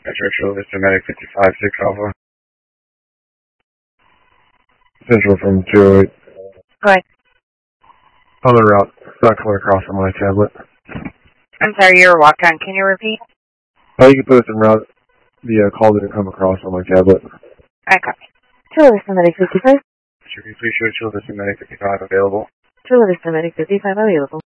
Churchill Vista Medic 55, 6 Alpha. Central from 208. Go ahead. On the route, not coming across on my tablet. I'm sorry, you're walked on. Can you repeat? You can put us en route. The call didn't come across on my tablet. I copy. Chula Vista Medic 55. Should we please show Chula Vista Medic 55 available? Chula Vista Medic 55 available.